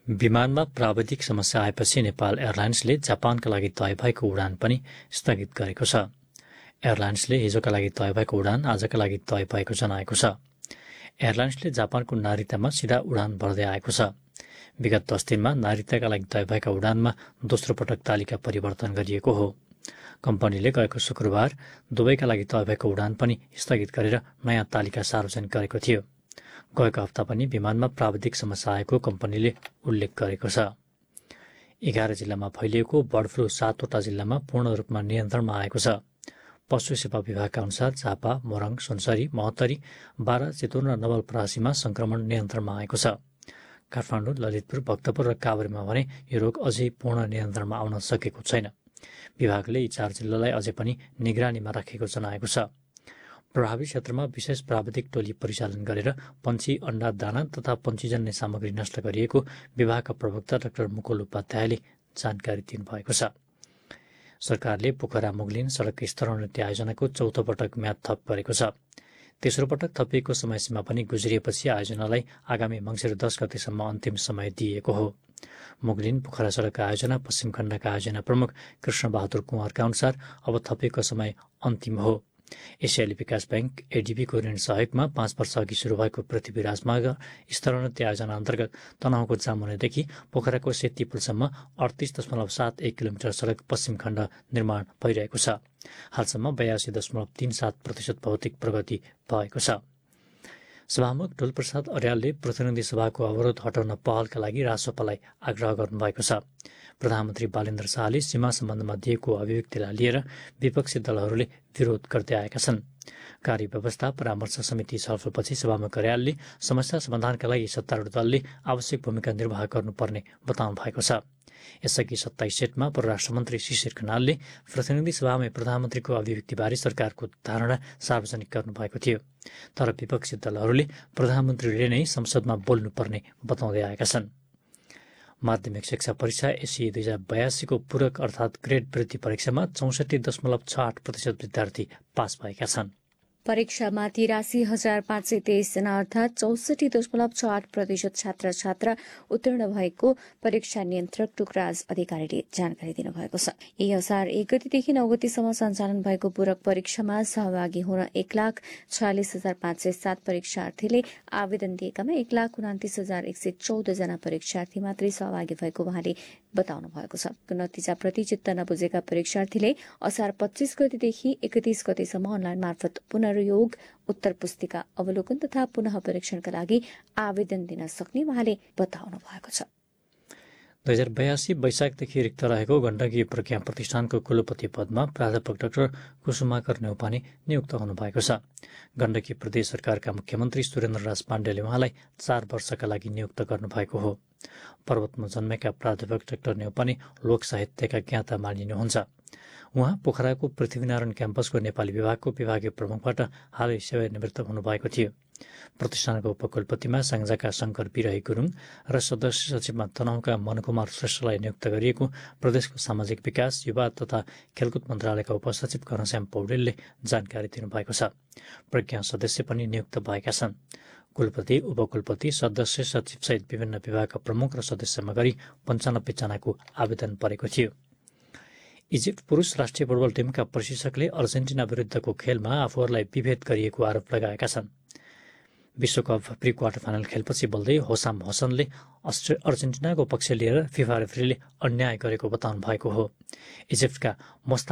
विमानमा प्राविधिक समस्या आएपछि नेपाल एयरलाइन्सले जापानका लागि तय भएको उडान पनि स्थगित गरेको छ। एयरलाइन्सले हिजोका लागि तय भएको उडान आजका लागि तय भएको जनाएको छ। एयरलाइन्सले जापानको नारितामा सिधा उडान भर्दै आएको छ। विगत 10 दिनमा नारिताका लागि तय भएका उडानमा दोस्रो पटक तालिका परिवर्तन गरिएको हो। कम्पनीले गएको शुक्रबार दुबईका लागि तय भएको उडान पनि स्थगित गरेर नयाँ तालिका सार्वजनिक गरेको थियो। गएको हप्ता पनि विमानमा प्राविधिक समस्या आएको कम्पनीले उल्लेख गरेको छ। 11 जिल्लामा फैलिएको बर्ड फ्लू 7वटा जिल्लामा पूर्ण रूपमा नियन्त्रणमा आएको छ। पशु सेवा विभागका अनुसार झापा, मोरङ, सुनसरी, महोत्तरी, बारा, चितवन र नवलपरासीमा संक्रमण नियन्त्रणमा आएको छ। काठमाडौँ, ललितपुर, भक्तपुर र काभ्रेमा भने यो रोग अझै पूर्ण नियन्त्रणमा आउन सकेको छैन। विभागले यी 4 जिल्लालाई अझै पनि निगरानीमा राखेको जनाएको छ। प्रभावित क्षेत्रमा विशेष प्राविधिक टोली परिचालन गरेर पन्छी, अण्डा, दाना तथा पन्छीजन्य सामग्री नष्ट गरिएको विभागका प्रवक्ता डाक्टर मुकुल उपाध्यायले जानकारी दिनुभएको छ। सरकारले पोखरा मुगलिन सडक स्तरोन्नति आयोजनाको 4औं पटक म्याद थप गरेको छ। तेस्रो पटक थपिएको समयसीमा पनि गुज्रिएपछि आयोजनालाई आगामी मङ्सिर 10 गतेसम्म अन्तिम समय दिइएको हो। मुगलिन पोखरा सडक आयोजना पश्चिम खण्डका आयोजना प्रमुख कृष्णबहादुर कुँवरका अनुसार अब थपिएको समय अन्तिम हो। एसियाली विकास बैंक एडीबीको ऋण सहयोगमा 5 वर्ष अघि शुरू भएको पृथ्वी राजमार्ग स्तरोन्नति आयोजना अन्तर्गत तनहुँको जामुनेदेखि पोखराको सेती पुलसम्म 38.71 किलोमिटर सडक पश्चिम खण्ड निर्माण भइरहेको छ। हालसम्म 82.37% भौतिक प्रगति भएको छ। सभामुख ढुलप्रसाद अर्यालले प्रतिनिधि सभाको अवरोध हटाउन पहलका लागि रासोपालाई आग्रह गर्नुभएको छ। प्रधानमन्त्री बालेन्द्र शाहले सीमा सम्बन्धमा दिएको अभिव्यक्तिलाई लिएर विपक्षी दलहरूले विरोध गर्दै आएका छन्। कार्यव्यवस्था परामर्श समिति छलफलपछि सभामुख अर्यालले समस्या समाधानका लागि सत्तारूढ दलले आवश्यक भूमिका निर्वाह गर्नुपर्ने बताउनु भएको छ। यसअघि 27 सेटमा परराष्ट्र मन्त्री शिशिर खनालले प्रतिनिधि सभामा प्रधानमन्त्रीको अभिव्यक्तिबारे सरकारको धारणा सार्वजनिक गर्नुभएको थियो। तर विपक्षी दलहरूले प्रधानमन्त्रीले नै संसदमा बोल्नुपर्ने बताउँदै आएका छन्। माध्यमिक शिक्षा परीक्षा एसई 2082 को पूरक अर्थात् ग्रेड वृद्धि परीक्षामा 64.68% विद्यार्थी पास भएका छन्। परीक्षामा 83,523 जना अर्थात 64.68% छात्र छात्रा उत्तीर्ण भएको परीक्षा नियन्त्रक टुकराज अधिकारीले जानकारी दिनुभएको छ। यही असार 1 गतेदेखि 9 गतेसम्म सञ्चालन भएको पूरक परीक्षामा सहभागी हुन 1,46,507 परीक्षार्थीले आवेदन दिएकामा 1,29,114 जना परीक्षार्थी मात्रै सहभागी भएको उहाँले बताउनु भएको छ। नतिजाप्रति चित्त नबुझेका परीक्षार्थीले असार 25 गतेदेखि 31 गतेसम्म अनलाइन मार्फत पुनर्योग, उत्तर पुस्तिका अवलोकन तथा पुनः परीक्षणका लागि आवेदन दिन सक्ने उहाँले बताउनु भएको छ। 2082 वैशाखदेखि रिक्त रहेको गण्डकी प्रज्ञा प्रतिष्ठानको कुलपति पदमा प्राध्यापक डाक्टर कुसुमाकर नेउपाने नियुक्त हुनुभएको छ। गण्डकी प्रदेश सरकारका मुख्यमन्त्री सुरेन्द्रराज पाण्डेले उहाँलाई 4 वर्षका लागि नियुक्त गर्नुभएको हो। पर्वतमा जन्मेका प्राध्यापक डाक्टर नेउपाने लोक साहित्यका ज्ञाता मानिनुहुन्छ। उहाँ पोखराको पृथ्वीनारायण क्याम्पसको नेपाली विभागको विभागीय प्रमुखबाट हालै सेवानिवृत्त हुनुभएको थियो। प्रतिष्ठानको उपकुलपतिमा साङ्जाका शङ्कर बिरही गुरुङ र सदस्य सचिवमा तनहुँका मनकुमार श्रेष्ठलाई नियुक्त गरिएको प्रदेशको सामाजिक विकास, युवा तथा खेलकुद मन्त्रालयका उपसचिव घनश्याम पौडेलले जानकारी दिनुभएको छ। प्रज्ञा सदस्य पनि नियुक्त भएका छन्। कुलपति, उपकुलपति, सदस्य सचिवसहित विभिन्न विभागका प्रमुख र सदस्यमा गरी 95 जनाको आवेदन परेको थियो। इजिप्ट पुरुष राष्ट्रिय फुटबल टिमका प्रशिक्षकले अर्जेन्टिना विरुद्धको खेलमा आफूहरूलाई विभेद गरिएको आरोप लगाएका छन्। विश्वकप प्री क्वार्टर फाइनल खेलपछि बोल्दै होसाम हसनले अर्जेन्टिनाको पक्ष लिएर फिफा रेफ्रीले अन्याय गरेको बताउनु भएको हो। इजिप्टका